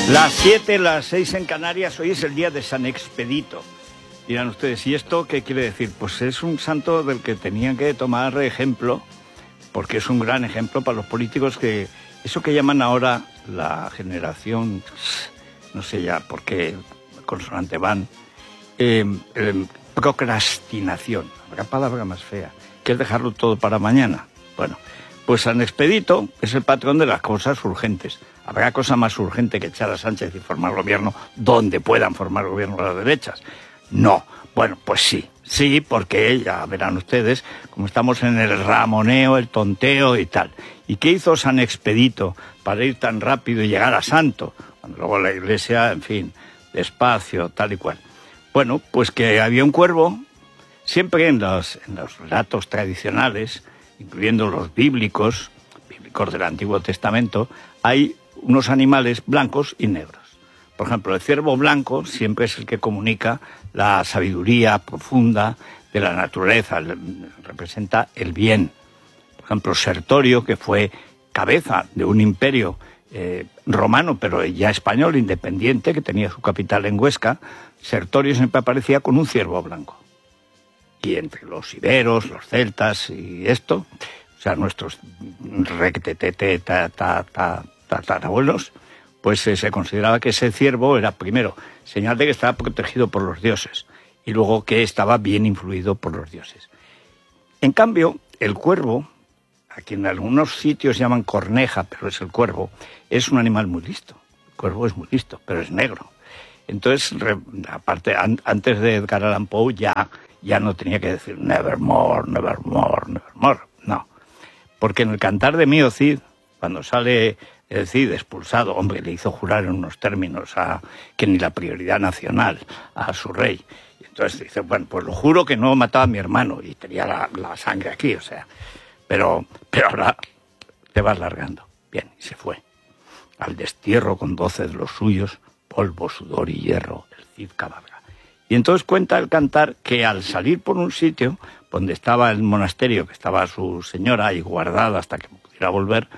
Las 7, las 6 en Canarias, hoy es el día de San Expedito. Dirán ustedes, ¿y esto qué quiere decir? Pues es un santo del que tenían que tomar ejemplo, porque es un gran ejemplo para los políticos que, eso que llaman ahora la generación, no sé ya por qué consonante van, procrastinación, habrá palabra más fea, que es dejarlo todo para mañana. Bueno, pues San Expedito es el patrón de las cosas urgentes. ¿Habrá cosa más urgente que echar a Sánchez y formar gobierno donde puedan formar gobierno las derechas? No. Bueno, pues sí, porque ya verán ustedes, como estamos en el ramoneo, el tonteo y tal. ¿Y qué hizo San Expedito para ir tan rápido y llegar a santo? Cuando luego la Iglesia, en fin, despacio, tal y cual. Bueno, pues que había un cuervo, siempre en los relatos tradicionales, incluyendo los bíblicos del Antiguo Testamento, hay unos animales blancos y negros. Por ejemplo, el ciervo blanco siempre es el que comunica la sabiduría profunda de la naturaleza, representa el bien. Por ejemplo, Sertorio, que fue cabeza de un imperio romano, pero ya español, independiente, que tenía su capital en Huesca, Sertorio siempre aparecía con un ciervo blanco. Y entre los iberos, los celtas y esto, o sea, nuestros tatarabuelos, pues se consideraba que ese ciervo era, primero, señal de que estaba protegido por los dioses, y luego que estaba bien influido por los dioses. En cambio, el cuervo, a quien en algunos sitios llaman corneja, pero es el cuervo, es un animal muy listo. El cuervo es muy listo, pero es negro. Entonces, aparte, antes de Edgar Allan Poe ya no tenía que decir nevermore, nevermore, nevermore. No. Porque en el Cantar de Mío Cid, cuando sale el Cid expulsado, hombre, le hizo jurar en unos términos que ni la prioridad nacional a su rey. Y entonces dice, bueno, pues lo juro que no mataba a mi hermano, y tenía la sangre aquí, o sea. Pero ahora te vas largando. Bien, y se fue. Al destierro con 12 de los suyos, polvo, sudor y hierro, el Cid cabalga. Y entonces cuenta el Cantar que al salir por un sitio donde estaba el monasterio, que estaba su señora ahí guardada hasta que pudiera volver,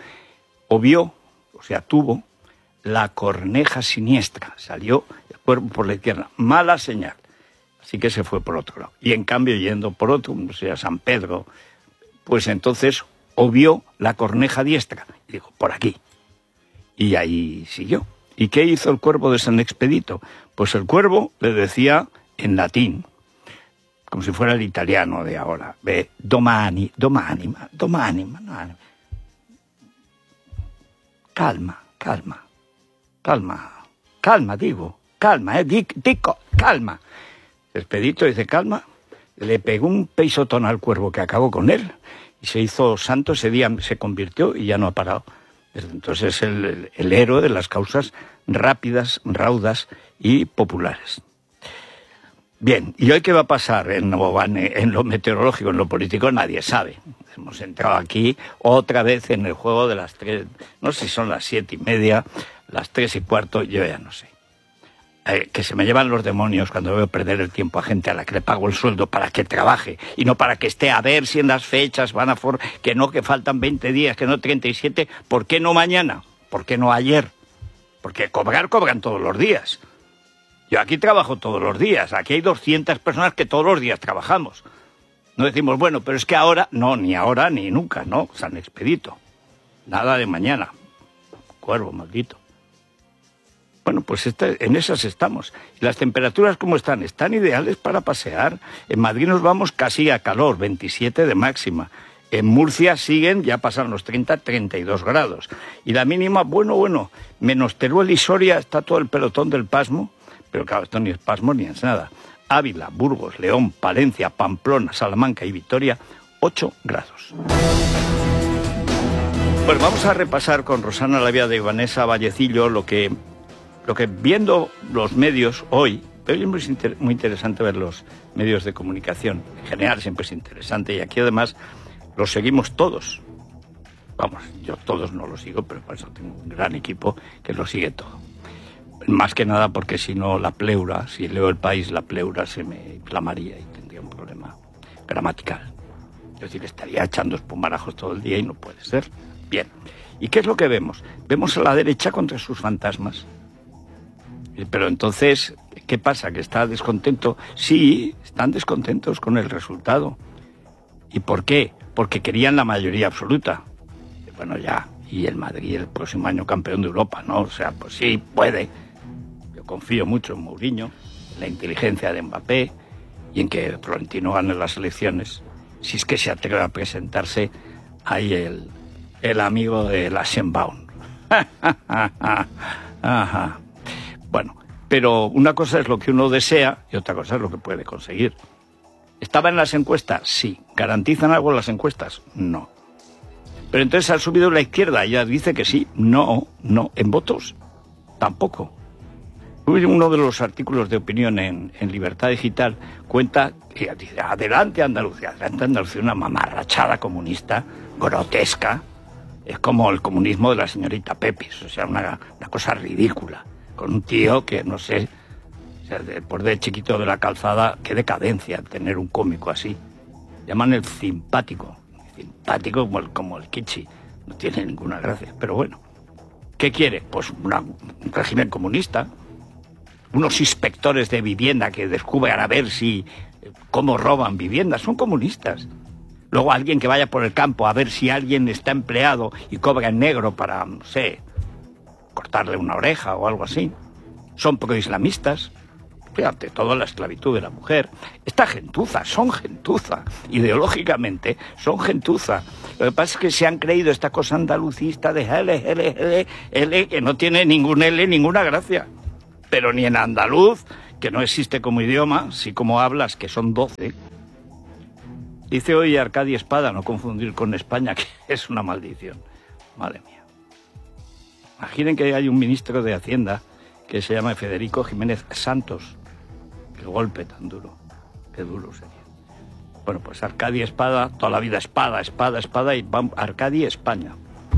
tuvo la corneja siniestra, salió el cuerpo por la izquierda, mala señal, así que se fue por otro lado. Y en cambio, yendo por otro, no sé, a San Pedro, pues entonces obvió la corneja diestra, y dijo, por aquí, y ahí siguió. ¿Y qué hizo el cuervo de San Expedito? Pues el cuervo le decía en latín, como si fuera el italiano de ahora, domani, calma, calma. Expedito dice calma, le pegó un pisotón al cuervo que acabó con él y se hizo santo. Ese día se convirtió y ya no ha parado. Desde entonces es el héroe de las causas rápidas, raudas y populares. Bien, ¿y hoy qué va a pasar en lo meteorológico, en lo político? Nadie sabe. Hemos entrado aquí otra vez en el juego de las 3, no sé si son las 7:30, las 3:15, yo ya no sé. Que se me llevan los demonios cuando veo perder el tiempo a gente a la que le pago el sueldo para que trabaje y no para que esté a ver si en las fechas van a que faltan 20 días, que no 37, ¿por qué no mañana? ¿Por qué no ayer? Porque cobran todos los días. Yo aquí trabajo todos los días, aquí hay 200 personas que todos los días trabajamos. No decimos, bueno, pero es que ahora, no, ni ahora ni nunca, no, San Expedito. Nada de mañana. Cuervo, maldito. Bueno, pues en esas estamos. ¿Y las temperaturas cómo están? Están ideales para pasear. En Madrid nos vamos casi a calor, 27 de máxima. En Murcia siguen, ya pasan los 30, 32 grados. Y la mínima, bueno, menos Teruel y Soria está todo el pelotón del pasmo. Pero claro, esto ni es pasmo ni es nada. Ávila, Burgos, León, Palencia, Pamplona, Salamanca y Vitoria, 8 grados. Pues vamos a repasar con Rosana Lavia de Vanessa Vallecillo lo que viendo los medios hoy, pero es muy interesante ver los medios de comunicación. En general siempre es interesante y aquí además los seguimos todos. Vamos, yo todos no los sigo, pero por eso tengo un gran equipo que lo sigue todo. Más que nada porque si no la pleura, si leo El País, la pleura se me inflamaría y tendría un problema gramatical. Es decir, estaría echando espumarajos todo el día y no puede ser. Bien. ¿Y qué es lo que vemos? Vemos a la derecha contra sus fantasmas. Pero entonces, ¿qué pasa? ¿Que está descontento? Sí, están descontentos con el resultado. ¿Y por qué? Porque querían la mayoría absoluta. Bueno, ya, y el Madrid el próximo año campeón de Europa, ¿no? O sea, pues sí, puede. Yo confío mucho en Mourinho, en la inteligencia de Mbappé y en que Florentino gane las elecciones. Si es que se atreve a presentarse ahí el amigo de la Schenbaum. Ajá. Bueno, pero una cosa es lo que uno desea y otra cosa es lo que puede conseguir. ¿Estaba en las encuestas? Sí. ¿Garantizan algo las encuestas? No. Pero entonces ha subido la izquierda, ella dice que sí. No. ¿En votos? Tampoco. Uno de los artículos de opinión en Libertad Digital cuenta que dice, adelante Andalucía, una mamarrachada comunista, grotesca. Es como el comunismo de la señorita Pepis, o sea, una cosa ridícula. Con un tío que, no sé, o sea, después de Chiquito de la Calzada, qué decadencia tener un cómico así. Llaman el simpático como el Kichi. No tiene ninguna gracia, pero bueno. ¿Qué quiere? Pues un régimen comunista. Unos inspectores de vivienda que descubran a ver cómo roban viviendas. Son comunistas. Luego alguien que vaya por el campo a ver si alguien está empleado y cobra en negro para, no sé, cortarle una oreja o algo así. Son proislamistas. Fíjate, toda la esclavitud de la mujer. Son gentuza. Ideológicamente son gentuza. Lo que pasa es que se han creído esta cosa andalucista de L, que no tiene ningún L, ninguna gracia. Pero ni en andaluz, que no existe como idioma, sí como hablas, que son 12. Dice hoy Arcadi Espada, no confundir con España, que es una maldición. Madre mía. Imaginen que hay un ministro de Hacienda que se llama Federico Jiménez Santos. Qué golpe tan duro. Qué duro sería. Bueno, pues Arcadi Espada, toda la vida espada, y vamos, Arcadi España.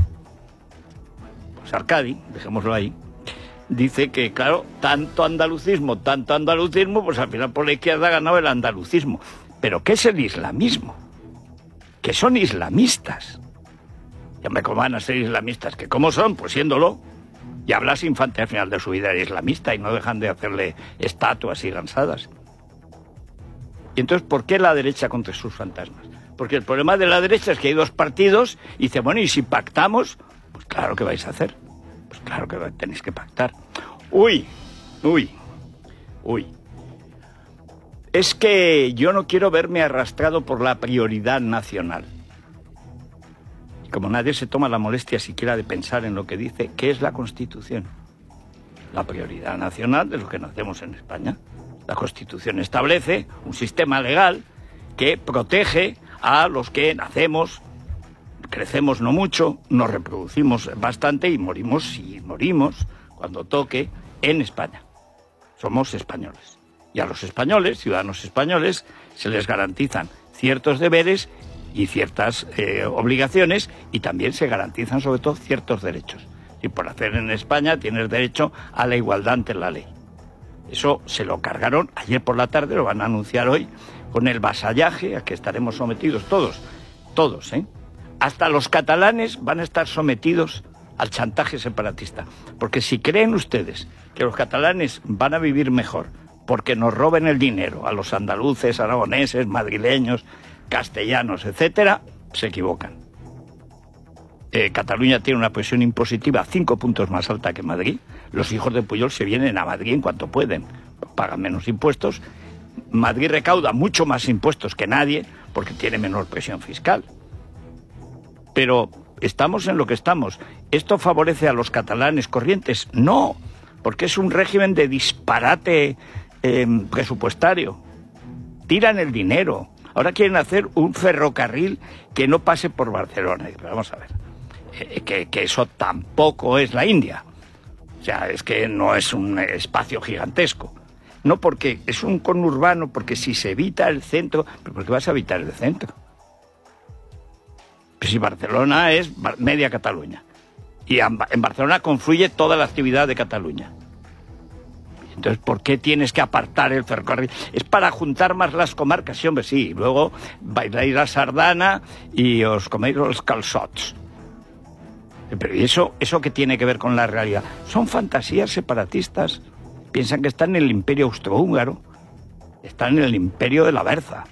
Pues Arcadi, dejémoslo ahí, dice que, claro, tanto andalucismo, pues al final por la izquierda ha ganado el andalucismo. ¿Pero qué es el islamismo? Que son islamistas. Ya me cómo van a ser islamistas. ¿Que cómo son? Pues siéndolo. Y a Blas Infante al final de su vida era islamista y no dejan de hacerle estatuas y lanzadas. Y entonces, ¿por qué la derecha contra sus fantasmas? Porque el problema de la derecha es que hay dos partidos y dice, bueno, ¿y si pactamos? Pues claro que vais a hacer. Pues claro que tenéis que pactar. Uy. Es que yo no quiero verme arrastrado por la prioridad nacional. Y como nadie se toma la molestia siquiera de pensar en lo que dice, ¿qué es la Constitución? La prioridad nacional de los que nacemos en España. La Constitución establece un sistema legal que protege a los que nacemos, crecemos no mucho, nos reproducimos bastante y morimos cuando toque en España. Somos españoles. Y a los españoles, ciudadanos españoles, se les garantizan ciertos deberes y ciertas obligaciones y también se garantizan sobre todo ciertos derechos. Y por hacer en España tienes derecho a la igualdad ante la ley. Eso se lo cargaron ayer por la tarde, lo van a anunciar hoy, con el vasallaje a que estaremos sometidos todos, ¿eh? Hasta los catalanes van a estar sometidos al chantaje separatista. Porque si creen ustedes que los catalanes van a vivir mejor porque nos roben el dinero a los andaluces, aragoneses, madrileños, castellanos, etcétera, se equivocan. Cataluña tiene una presión impositiva 5 puntos más alta que Madrid. Los hijos de Pujol se vienen a Madrid en cuanto pueden. Pagan menos impuestos. Madrid recauda mucho más impuestos que nadie porque tiene menor presión fiscal. Pero estamos en lo que estamos. ¿Esto favorece a los catalanes corrientes? No, porque es un régimen de disparate presupuestario. Tiran el dinero. Ahora quieren hacer un ferrocarril que no pase por Barcelona. Pero vamos a ver, que eso tampoco es la India. O sea, es que no es un espacio gigantesco. No, porque es un conurbano, porque si se evita el centro... ¿Pero por qué vas a evitar el centro? Pues si Barcelona es media Cataluña. Y en Barcelona confluye toda la actividad de Cataluña. Entonces, ¿por qué tienes que apartar el ferrocarril? Es para juntar más las comarcas, sí, hombre, sí. Y luego bailáis la sardana y os coméis los calçots. Pero ¿y eso qué tiene que ver con la realidad? Son fantasías separatistas. piensan que están en el imperio austrohúngaro, están en el imperio de la Berza.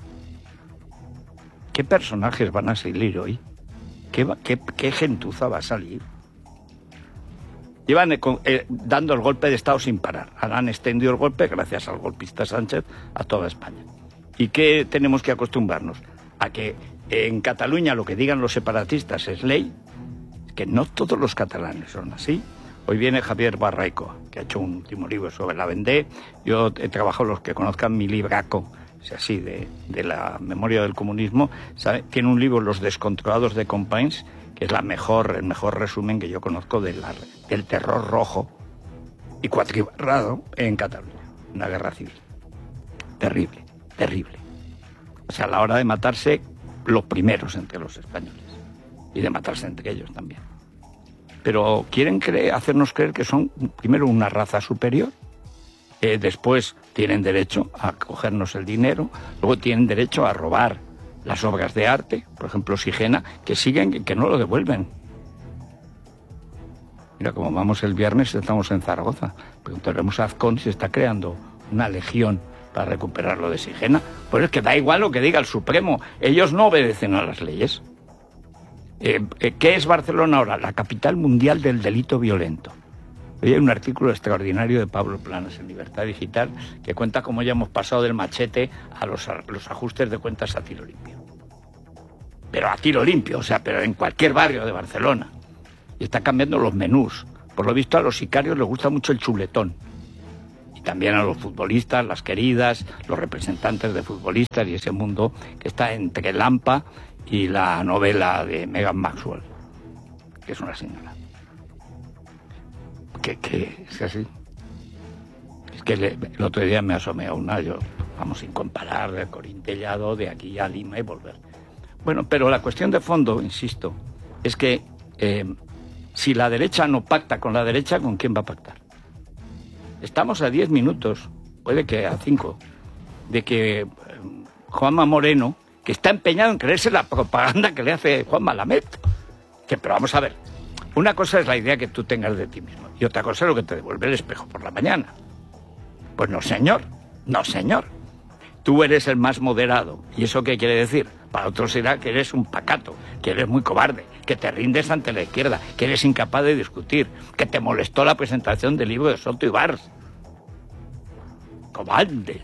¿Qué personajes van a salir hoy? ¿Qué gentuza va a salir? Llevan dando el golpe de Estado sin parar. Ahora han extendido el golpe, gracias al golpista Sánchez, a toda España. ¿Y qué tenemos que acostumbrarnos? A que en Cataluña lo que digan los separatistas es ley. Que no todos los catalanes son así. Hoy viene Javier Barraico, que ha hecho un último libro sobre la Vendée. Yo he trabajado, los que conozcan mi libraco, es así, de la memoria del comunismo, ¿sabe? Tiene un libro, Los descontrolados de Companys, que es el mejor resumen que yo conozco del terror rojo y cuatribarrado en Cataluña, una guerra civil. Terrible, terrible. O sea, a la hora de matarse los primeros entre los españoles y de matarse entre ellos también. Pero quieren hacernos creer que son primero una raza superior, después tienen derecho a cogernos el dinero, luego tienen derecho a robar las obras de arte, por ejemplo Sigena, que siguen, que no lo devuelven. Mira, como vamos el viernes, estamos en Zaragoza. Preguntaremos a Azcón si está creando una legión para recuperar lo de Sigena. Pues es que da igual lo que diga el Supremo, ellos no obedecen a las leyes. ¿Qué es Barcelona ahora? La capital mundial del delito violento. Hoy hay un artículo extraordinario de Pablo Planas en Libertad Digital que cuenta cómo ya hemos pasado del machete a los ajustes de cuentas a tiro limpio. Pero a tiro limpio, o sea, pero en cualquier barrio de Barcelona. Y está cambiando los menús. Por lo visto a los sicarios les gusta mucho el chuletón. Y también a los futbolistas, las queridas, los representantes de futbolistas y ese mundo que está entre Lampa y la novela de Meghan Maxwell, que es una señora. Que es así. Es que el otro día me asomé a una, vamos, sin comparar, de Corín Tellado, de aquí a Lima y volver. Bueno, pero la cuestión de fondo, insisto, es que si la derecha no pacta con la derecha, ¿con quién va a pactar? Estamos a 10 minutos, puede que a 5, de que Juanma Moreno, que está empeñado en creerse la propaganda que le hace Juan Malamed. Pero vamos a ver, una cosa es la idea que tú tengas de ti mismo y otra cosa es lo que te devuelve el espejo por la mañana. Pues no, señor, no, señor. Tú eres el más moderado. ¿Y eso qué quiere decir? Para otros será que eres un pacato, que eres muy cobarde, que te rindes ante la izquierda, que eres incapaz de discutir, que te molestó la presentación del libro de Soto y Bars. Cobarde.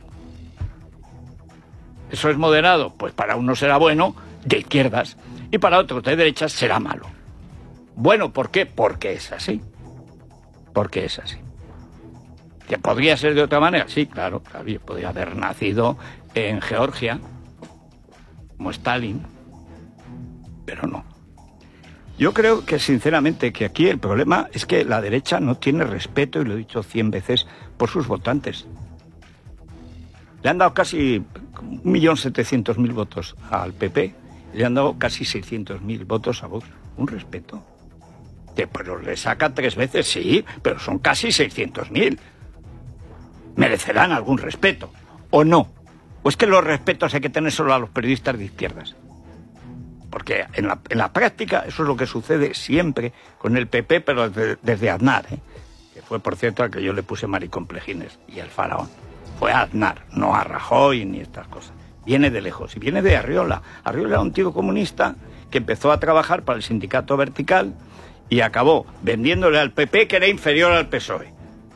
¿Eso es moderado? Pues para unos será bueno, de izquierdas, y para otros de derechas será malo. Bueno, ¿por qué? Porque es así. Porque es así. ¿Que podría ser de otra manera? Sí, claro, yo podría haber nacido en Georgia, como Stalin, pero no. Yo creo que, sinceramente, que aquí el problema es que la derecha no tiene respeto, y lo he dicho 100 veces, por sus votantes. Le han dado casi 1.700.000 votos al PP, le han dado casi 600.000 votos a Vox. Un respeto. Pero le saca 3 veces, sí, pero son casi 600.000. ¿Merecerán algún respeto? ¿O no? ¿O es que los respetos hay que tener solo a los periodistas de izquierdas? Porque en la práctica eso es lo que sucede siempre con el PP, pero desde Aznar, que fue, por cierto, al que yo le puse maricomplejines, y el faraón. Fue a Aznar, no a Rajoy ni estas cosas. Viene de lejos, y viene de Arriola. Arriola era un tío comunista que empezó a trabajar para el sindicato Vertical y acabó vendiéndole al PP, que era inferior al PSOE.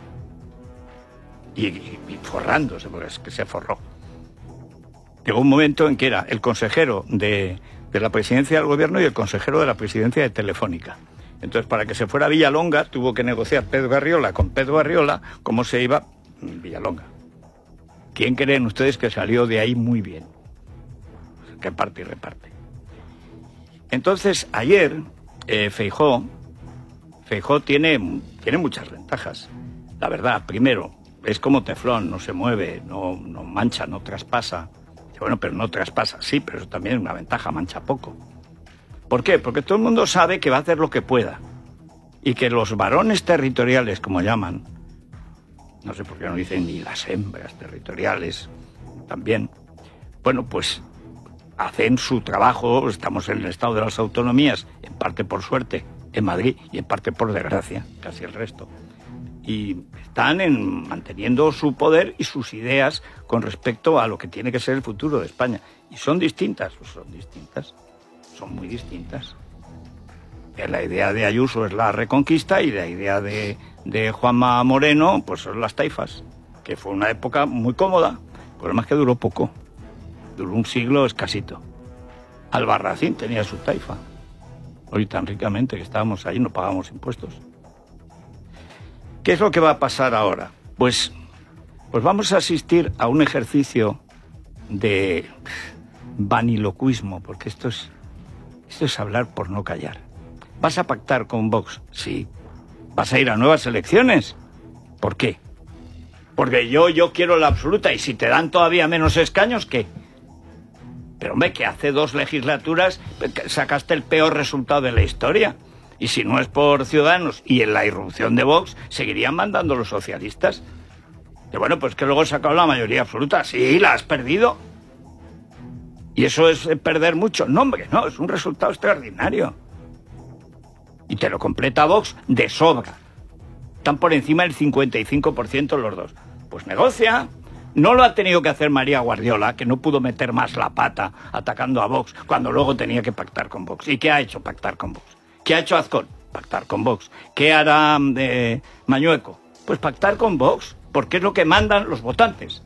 Y forrándose, porque es que se forró. Llegó un momento en que era el consejero de la presidencia del gobierno y el consejero de la presidencia de Telefónica. Entonces, para que se fuera a Villalonga, tuvo que negociar Pedro Arriola con Pedro Arriola cómo se iba Villalonga. ¿Quién creen ustedes que salió de ahí muy bien? Que parte y reparte. Entonces, ayer, Feijóo tiene muchas ventajas. La verdad, primero, es como teflón, no se mueve, no mancha, no traspasa. Bueno, pero no traspasa, sí, pero eso también es una ventaja, mancha poco. ¿Por qué? Porque todo el mundo sabe que va a hacer lo que pueda. Y que los varones territoriales, como llaman, no sé por qué no dicen ni las hembras territoriales, también, bueno, pues hacen su trabajo. Estamos en el estado de las autonomías, en parte por suerte, en Madrid, y en parte por desgracia, casi el resto. y están manteniendo su poder y sus ideas con respecto a lo que tiene que ser el futuro de España. Y son distintas, son muy distintas. La idea de Ayuso es la reconquista y la idea de Juanma Moreno pues son las taifas, que fue una época muy cómoda, el problema es que duró poco, duró un siglo escasito. Albarracín tenía su taifa, hoy tan ricamente que estábamos ahí, no pagamos impuestos. ¿Qué es lo que va a pasar ahora? Pues vamos a asistir a un ejercicio de vaniloquismo, porque esto es hablar por no callar. ¿Vas a pactar con Vox? Sí. ¿Vas a ir a nuevas elecciones? ¿Por qué? Porque yo quiero la absoluta, y si te dan todavía menos escaños, ¿qué? Pero hombre, que hace 2 legislaturas sacaste el peor resultado de la historia. Y si no es por Ciudadanos y en la irrupción de Vox, seguirían mandando los socialistas. Y bueno, pues que luego he sacado la mayoría absoluta. Sí, la has perdido. ¿Y eso es perder mucho? No, hombre, no, es un resultado extraordinario. Y te lo completa Vox de sobra. Están por encima del 55% los dos. Pues negocia. No lo ha tenido que hacer María Guardiola, que no pudo meter más la pata atacando a Vox, cuando luego tenía que pactar con Vox. ¿Y qué ha hecho? Pactar con Vox. ¿Qué ha hecho Azcón? Pactar con Vox. ¿Qué hará Mañueco? Pues pactar con Vox, porque es lo que mandan los votantes.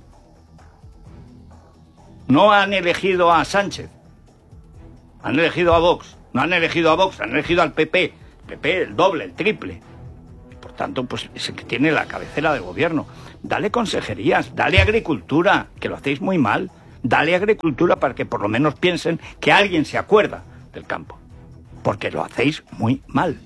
No han elegido a Sánchez, han elegido a Vox. No han elegido a Vox, han elegido al PP. El PP, el doble, el triple. Por tanto, pues es el que tiene la cabecera del gobierno. Dale consejerías, dale agricultura, que lo hacéis muy mal. Dale agricultura para que por lo menos piensen que alguien se acuerda del campo. Porque lo hacéis muy mal.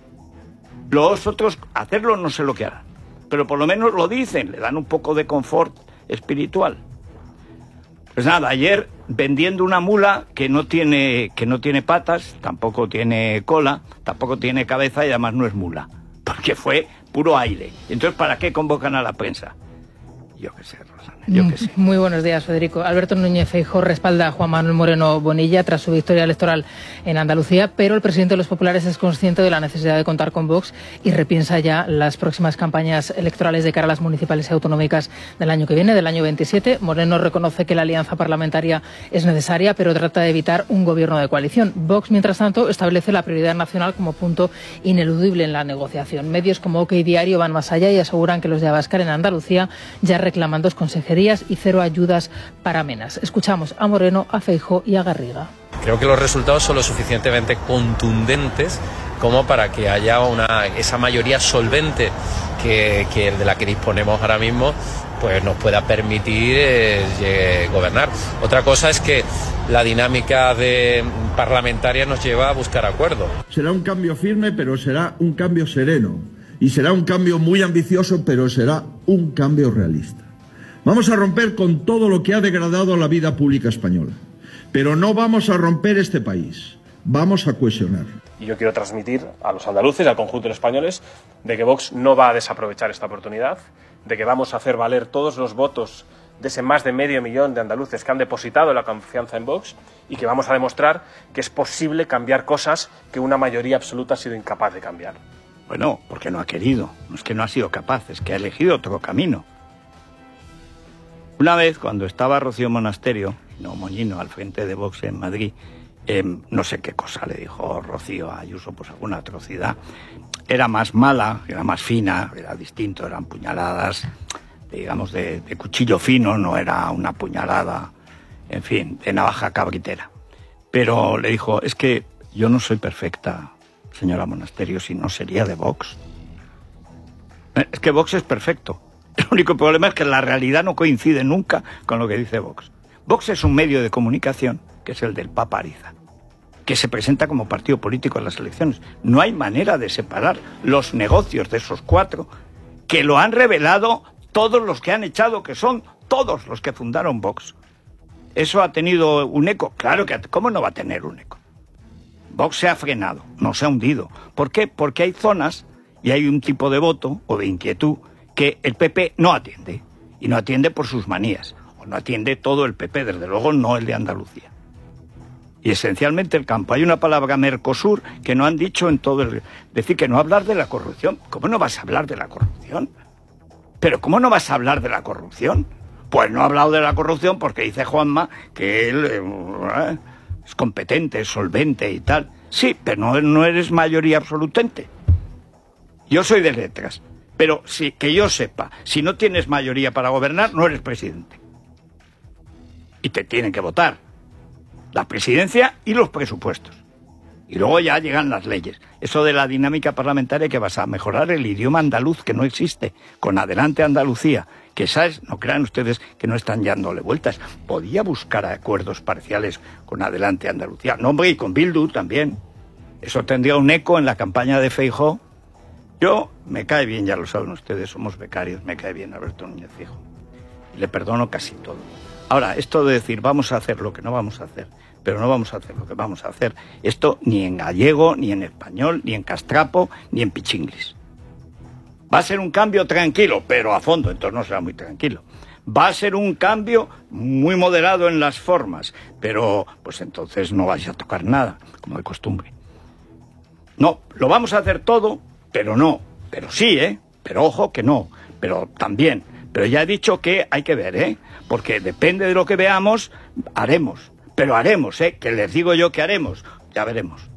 Los otros, hacerlo no sé lo que harán. Pero por lo menos lo dicen, le dan un poco de confort espiritual. Pues nada, ayer vendiendo una mula que no tiene patas, tampoco tiene cola, tampoco tiene cabeza y además no es mula. Porque fue puro aire. Entonces, ¿para qué convocan a la prensa? Yo qué sé, Rosana, yo qué sé. Muy buenos días, Federico. Alberto Núñez Feijóo respalda a Juan Manuel Moreno Bonilla tras su victoria electoral en Andalucía, pero el presidente de los populares es consciente de la necesidad de contar con Vox y repiensa ya las próximas campañas electorales de cara a las municipales y autonómicas del año que viene, del año 27. Moreno reconoce que la alianza parlamentaria es necesaria, pero trata de evitar un gobierno de coalición. Vox, mientras tanto, establece la prioridad nacional como punto ineludible en la negociación. Medios como OK Diario van más allá y aseguran que los de Abascal en Andalucía ya reclaman 2 consejerías y 0 ayudas para Menas. Escuchamos a Moreno, a Feijóo y a Garriga. Creo que los resultados son lo suficientemente contundentes como para que haya esa mayoría solvente que de la que disponemos ahora mismo, pues nos pueda permitir gobernar. Otra cosa es que la dinámica parlamentaria nos lleva a buscar acuerdos. Será un cambio firme, pero será un cambio sereno. Y será un cambio muy ambicioso, pero será un cambio realista. Vamos a romper con todo lo que ha degradado la vida pública española. Pero no vamos a romper este país. Vamos a cohesionar. Y yo quiero transmitir a los andaluces y al conjunto de los españoles de que Vox no va a desaprovechar esta oportunidad, de que vamos a hacer valer todos los votos de ese más de 500 000 de andaluces que han depositado la confianza en Vox y que vamos a demostrar que es posible cambiar cosas que una mayoría absoluta ha sido incapaz de cambiar. Bueno, porque no ha querido, no es que no ha sido capaz, es que ha elegido otro camino. Una vez, cuando estaba Rocío Monasterio, no Moñino, al frente de Vox en Madrid, no sé qué cosa le dijo Rocío a Ayuso, pues alguna atrocidad. Era más mala, era más fina, era distinto, eran puñaladas, digamos, de cuchillo fino, no era una puñalada, en fin, de navaja cabritera. Pero le dijo, es que yo no soy perfecta, señora Monasterio, si no sería de Vox. Es que Vox es perfecto. El único problema es que la realidad no coincide nunca con lo que dice Vox. Vox es un medio de comunicación, que es el del Papa Ariza, que se presenta como partido político en las elecciones. No hay manera de separar los negocios de esos 4, que lo han revelado todos los que han echado, que son todos los que fundaron Vox. ¿Eso ha tenido un eco? Claro que, ¿cómo no va a tener un eco? Vox se ha frenado, no se ha hundido. ¿Por qué? Porque hay zonas y hay un tipo de voto o de inquietud que el PP no atiende. Y no atiende por sus manías. O no atiende todo el PP, desde luego no el de Andalucía. Y esencialmente el campo. Hay una palabra Mercosur que no han dicho en todo el... Decir que no hablar de la corrupción. ¿Cómo no vas a hablar de la corrupción? ¿Pero cómo no vas a hablar de la corrupción? Pues no ha hablado de la corrupción porque dice Juanma que él es competente, es solvente y tal. Sí, pero no eres mayoría absolutamente. Yo soy de letras. Pero sí, que yo sepa, si no tienes mayoría para gobernar, no eres presidente. Y te tienen que votar. La presidencia y los presupuestos. Y luego ya llegan las leyes. Eso de la dinámica parlamentaria que vas a mejorar el idioma andaluz, que no existe, con Adelante Andalucía, que sabes, no crean ustedes que no están dándole vueltas. Podía buscar acuerdos parciales con Adelante Andalucía. No, hombre, y con Bildu también. Eso tendría un eco en la campaña de Feijóo. Yo, me cae bien, ya lo saben ustedes, somos becarios, me cae bien Alberto Núñez Feijóo. Le perdono casi todo. Ahora, esto de decir vamos a hacer lo que no vamos a hacer, pero no vamos a hacer lo que vamos a hacer, esto ni en gallego, ni en español, ni en castrapo, ni en pichinglis. Va a ser un cambio tranquilo, pero a fondo, entonces no será muy tranquilo. Va a ser un cambio muy moderado en las formas, pero pues entonces no vais a tocar nada, como de costumbre. No, lo vamos a hacer todo, pero no, pero sí, pero ojo que no, pero también. Pero ya he dicho que hay que ver, porque depende de lo que veamos, haremos. Pero haremos, que les digo yo que haremos, ya veremos.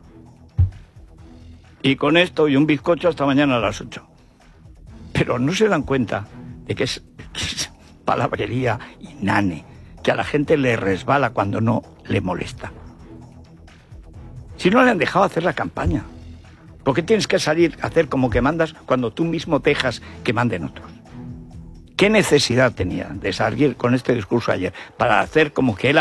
Y con esto y un bizcocho hasta mañana a las 8. Pero no se dan cuenta de que es palabrería inane, que a la gente le resbala cuando no le molesta. Si no le han dejado hacer la campaña, ¿por qué tienes que salir a hacer como que mandas cuando tú mismo dejas que manden otros? ¿Qué necesidad tenía de salir con este discurso ayer para hacer como que él